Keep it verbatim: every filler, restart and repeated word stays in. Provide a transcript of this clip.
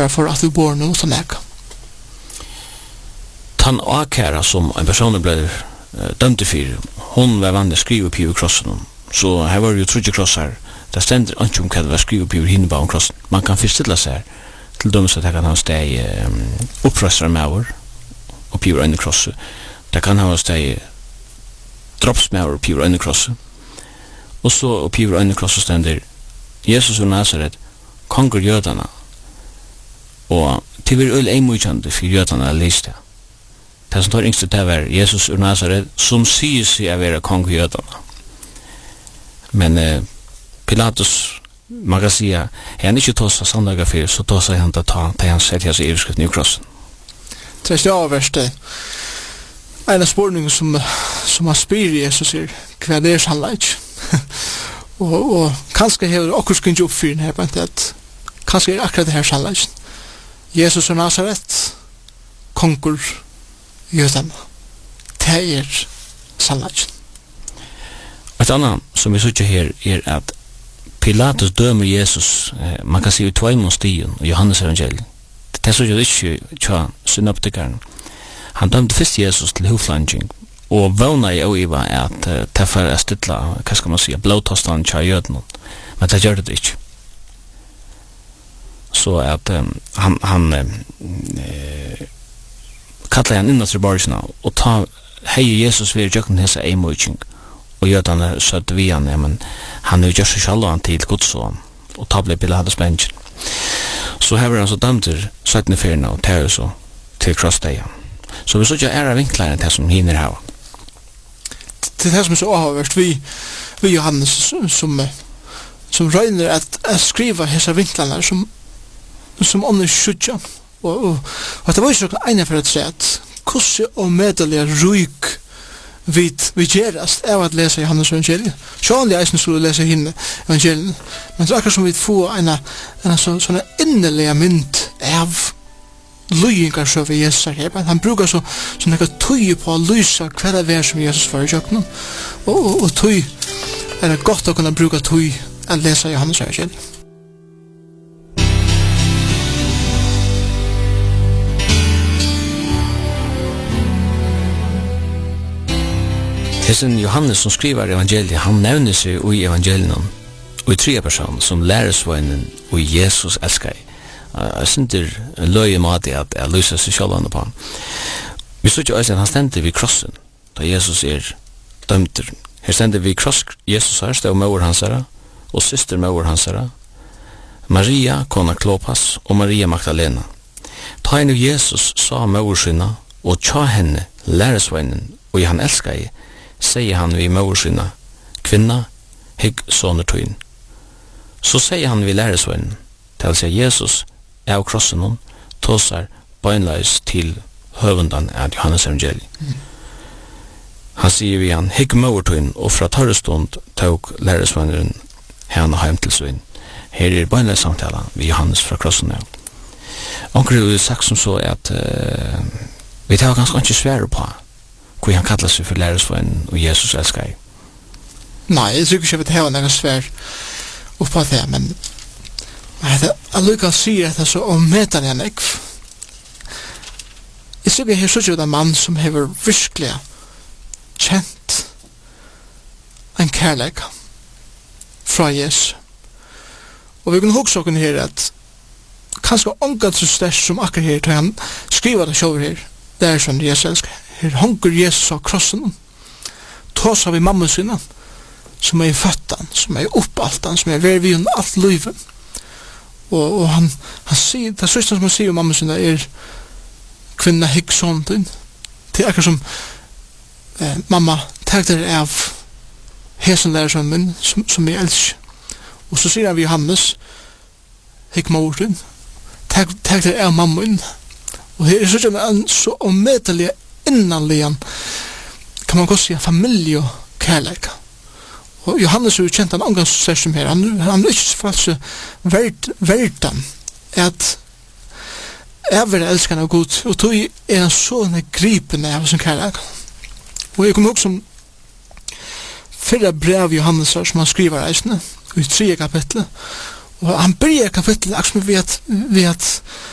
bare for at vi bor nå så nægge. Tan akæra som en person ble uh, dømt for, hon var vanlig skrive på krossen. Så her var jo trodde krossar, det stender ikke om hva det var skrive på hinne på krossen. Man kan først stille seg til dømes at det kan ha steg um, opprøstere maver og på øyne krosset. Det kan ha steg droppsmaver på øyne krosset. Og så på øyne krosset stender Jesus og Nazaret, konger jødene. Og til vi er øyne eimodkjende for jødene å lese det. Det som tar yngste til var Jesus og Nazaret, som sier seg å være konger jødene. Men eh, Pilatus, man kan si at han ikke tås av sannlaget for, så tås han til å ta til han setter seg i overskriften i krossen. Det er det avverste. En av spørningen som, som han spyr Jesus er, hva det er sannlaget. og, og kanskje har det akkurat skunnet oppfyren her, men at kanskje er akkurat det her sannlaget. Jesus og Nazaret, konger jødene. Det er sannlaget. Et annet som vi sier her er at Pilatus dømer Jesus, eh, man kan si i tveimon stien og Johannes evangeliet. Det er så jo ikke tja synoptikeren. Han dømte først Jesus til hoflanding, og vana i øyva at uh, det for å stilla, hva skal man si, blåtostan tja jøden, men det gjør det ikke. Så at um, han, han uh, kallar han innan til borgsina, og ta hei Jesus ved jøkken hese eimodking, og jødene søtt vi han, men han er jo gjør seg sjalvan til godsån, og ta ble Pilatus bensin. Så her var han så dømter syttende fyrna, og tar jo så til krossdeia. Så vi så ikke er av vinklaren til som hinner her. Det er det som er så avhørt, vi, vi Johannes som, som røyner at, at skriva hese vinklarna som, som ånder sjutja. Og, og, og det var ikke noen ene for å si at hvordan og medelig ryk vi, vi gjerast av at lese Johannes evangeliet. Sjånlig eisen skulle lese hinne evangeliet. Men det er akkurat som vi får en, en så, sånn innerlige mynd av løyingar så ved Jesus her. Men han brukar så sånn ekka tøy på å lysa hva det er som Jesus var i kjøkkenen. Og, og, og tøy er det godt å kunne bruka tøy å lese Johannes evangeliet. Hessen Johannes som skriver evangeliet, han nevner seg i evangelien og i tre personer som læresveinen og Jesus elskar. Jeg synes det løy mat i at jeg lyser seg sjålvande på han. Vi så ikke også at han stendte vid krossen, da Jesus er dømter. Her stendte vid kross Jesus her, stod mor hans her, og syster mor hans her, Maria, kona Klopas, og Maria Magdalena. Ta inn Jesus sa mor sinna, og tja henne, læresveinen, og han elskar i, sier han vid mor sinna, kvinna, hygg soner tøyen. Så sier han vid læresveinen, til å si Jesus, av krossen hon, tåsar bøynleis til høvendan av Johannes evangeliet. Mm. Han sier vi han, hygg møvertøyen, og fra tørrestund tåg læresvenneren henne heim til svinn. Her er bøynleis samtala ved Johannes fra krossen av. Onker er jo sagt som så at uh, vi tar ganske ikke svære på hvor han kallar seg for læresvennen og Jesus elskar. Nei, jeg tror ikke vi tar noe svær oppå det, men jeg lukker å si at det er så ommetan jeg nekv. Jeg tror jeg har sett en mann som har virkelig kjent en kærleik fra Jesus. Og vi kan huske okken her at kanskje omgat så størst som akkur her, til han skriver det sjåver her, det er sånn Jesus elskar. Her honker Jesus av krossen, tås av i mamma sinna, som er i føttan, som er i oppaltan, som er vervi under alt livet. Og, og han, han sier, det sørste som han sier om mamma sinna er kvinna hygg sånn din. Det er akkur som eh, mamma takk dere av hesen lærersønnen min, som, som jeg elsker. Og så sier han vi Johannes, hygg mor din, takk dere av mamma din. Og det er så som en så omedelig innanligen, kan man godt si, familie og kærleika. Og Johannes er jo kjent han omgangssession her, han, han er ikke falsk verd, verdan at jeg vil elske han av Gud, og tog er han sånne gripende av sin kærleika. Og jeg kommer også som fyrre brev Johannes her, som han skriver reisende, i tre kapitlet, og han byrjar kapitlet akkurat ved at, ved at